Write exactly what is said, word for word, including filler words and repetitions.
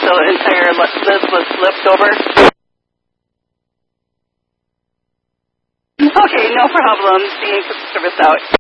so entire Liz was flipped over. Okay, no problem. Seeing service out.